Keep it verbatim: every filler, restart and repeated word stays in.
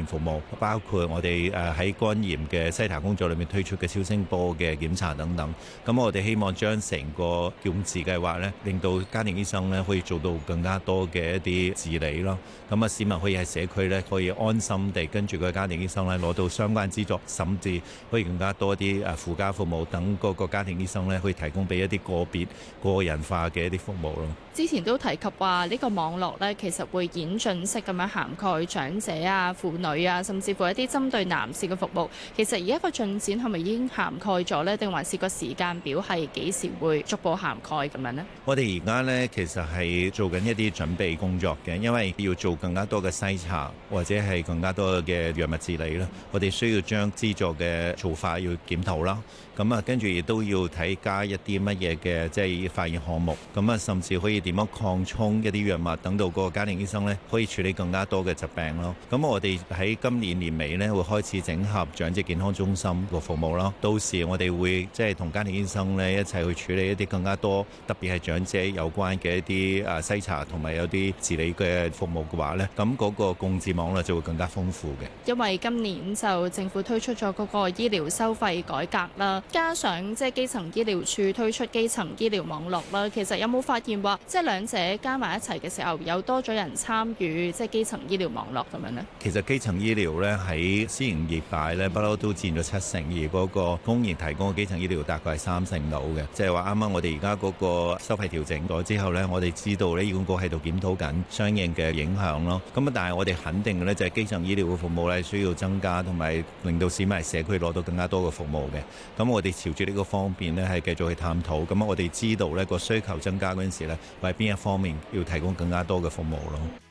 服務，包括我哋誒喺肝炎嘅篩查工作裏面推出嘅超聲波嘅檢查等等。咁我哋希望將成個勇士計劃咧，令到家庭醫生咧可以做到更加多嘅一啲治理咯。咁啊，市民可以喺社區咧可以安心地跟住個家庭醫生咧攞到相關資助，甚至可以更加多啲誒附加服務等嗰個家庭醫生咧可以提供俾一啲個別個人化嘅一啲服務咯。 之前都提及話呢個網絡咧，其實會演進式咁樣涵蓋長者啊、婦女啊，甚至乎一啲針對男士嘅服務。其實而家個進展係咪已經涵蓋咗呢？定還是個時間表係幾時會逐步涵蓋咁樣呢？ 我哋而家呢，其實係做緊一啲準備工作嘅，因為要做更加多嘅篩查或者係更加多嘅藥物治理啦。我哋需要將資助嘅做法要檢討啦。咁啊，跟住亦都要睇加一啲乜嘢嘅即係發現項目。咁啊，甚至可以點樣擴充一啲藥物，等到個家庭醫生呢可以處理更加多嘅疾病咯。咁我哋喺今年年尾呢會開始整合長者健康中心個服務咯。到時我哋會即係同家庭醫生呢一齊去處理一啲更加多，特別係長者有關嘅一啲誒篩查同埋有啲治理嘅服務嘅話呢，咁嗰個共治網絡就會更加豐富嘅。 因為今年就政府推出咗嗰個醫療收費改革啦，加上即係基層醫療處推出基層醫療網絡啦，其實有冇發現話即係兩者加埋一齊嘅時候，有多咗人參與即係基層醫療網絡咁樣呢？ 其實基層醫療咧喺私營業界咧不嬲都佔咗七成，而嗰個公營提供嘅基層醫療大概係三成到嘅。即係話啱啱我哋而家嗰個收費調整咗之後咧，我哋知道咧醫管局喺度檢討緊相應嘅影響咯。咁啊，但係我哋肯定嘅咧就係基層醫療嘅服務咧需要增加，同埋令到市民喺社區攞到更加多嘅服務嘅。咁我哋朝住呢個方面咧係繼續去探討。咁我哋知道咧個需求增加嗰陣時咧，喺邊一方面要提供更加多嘅服務咯。